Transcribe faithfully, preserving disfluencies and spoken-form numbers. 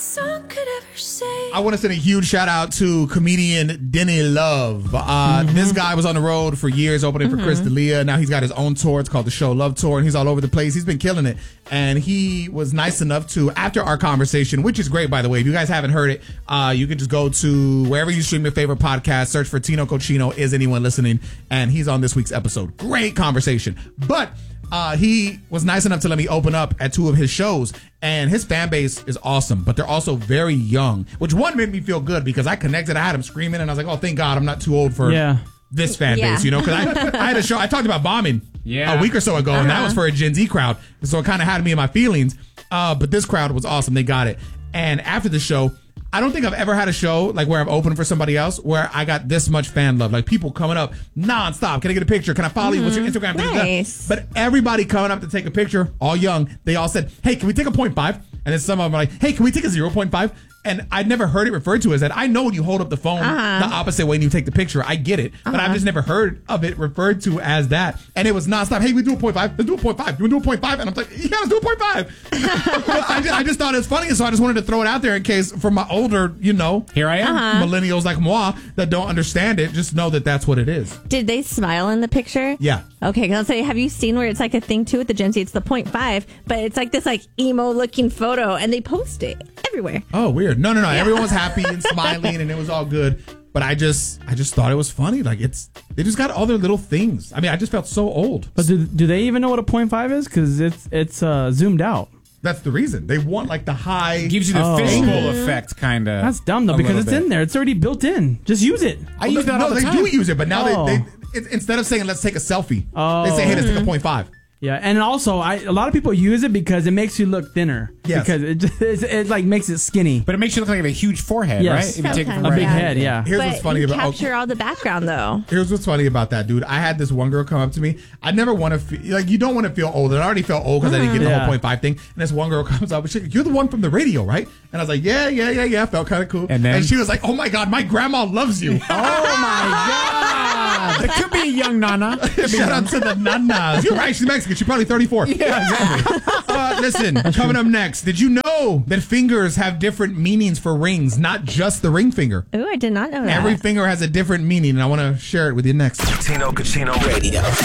song could ever say. I want to send a huge shout out to comedian Denny Love. Uh, mm-hmm. This guy was on the road for years, opening mm-hmm. for Chris D'Elia. Now he's got his own tour. It's called the Show Love Tour, and he's all over the place. He's been killing it. And he was nice enough to, after our conversation, which is great, by the way. If you guys haven't heard it, uh, you can just go to wherever you stream your favorite podcast, search for Tino Cochino, Is Anyone Listening? And he's on this week's episode. Great conversation. But Uh, he was nice enough to let me open up at two of his shows, and his fan base is awesome, but they're also very young, which one made me feel good because I connected. I had him screaming, and I was like, oh, thank God I'm not too old for yeah. this fan yeah. base, you know, because I, I had a show, I talked about bombing yeah. a week or so ago, uh-huh. and that was for a Gen Z crowd, so it kind of had me in my feelings, uh, but this crowd was awesome. They got it. And after the show, I don't think I've ever had a show like where I've opened for somebody else where I got this much fan love. Like people coming up nonstop. Can I get a picture? Can I follow mm-hmm. you? What's your Instagram? Nice. But everybody coming up to take a picture, all young, they all said, hey, can we take a point five? And then some of them are like, hey, can we take a zero point five? And I'd never heard it referred to as that. I know when you hold up the phone uh-huh. the opposite way and you take the picture. I get it. Uh-huh. But I've just never heard of it referred to as that. And it was nonstop. Hey, we do a point five. Let's do a point five. You want to do a point five? And I'm like, yeah, let's do a point five. I, just, I just thought it was funny. So I just wanted to throw it out there in case for my older, you know, here I am, uh-huh. millennials like moi that don't understand it, just know that that's what it is. Did they smile in the picture? Yeah. Okay, because I'll say, have you seen where it's like a thing too with the Gen Z? It's the point five, but it's like this like emo looking photo, and they post it everywhere. Oh, weird. No, no, no. Yeah. Everyone was happy and smiling, and it was all good. But I just, I just thought it was funny. Like it's, they just got all their little things. I mean, I just felt so old. But do, do they even know what a point five is? Because it's it's uh, zoomed out. That's the reason. They want like the high. It gives you the oh. fishbowl effect, kind of. That's dumb though, because it's bit. in there. It's already built in. Just use it. I well, use that no, all the they time. do use it, but now oh. they, they it, instead of saying let's take a selfie, oh. they say hey, let's take a point five. Yeah, and also, I, a lot of people use it because it makes you look thinner. Yes. Because it just, it, it like makes it skinny. But it makes you look like you have a huge forehead, yes. right? If you take it from a right big hand. head, yeah. Here's but what's funny you about capture all the background, though. Here's what's funny about that, dude. I had this one girl come up to me. I never want to feel, like, you don't want to feel old. And I already felt old because mm-hmm. I didn't get the yeah. whole point five thing. And this one girl comes up and she's like, you're the one from the radio, right? And I was like, yeah, yeah, yeah, yeah. Felt kind of cool. And then and she was like, oh my God, my grandma loves you. Oh my God. It could be a young Nana. Shout out to the Nanas. You're right. She's Mexican. She's probably thirty-four. Yeah, exactly. Uh, listen, coming up next, did you know that fingers have different meanings for rings, not just the ring finger? Ooh, I did not know that. Every finger has a different meaning, and I want to share it with you next. Tino Cochino Radio.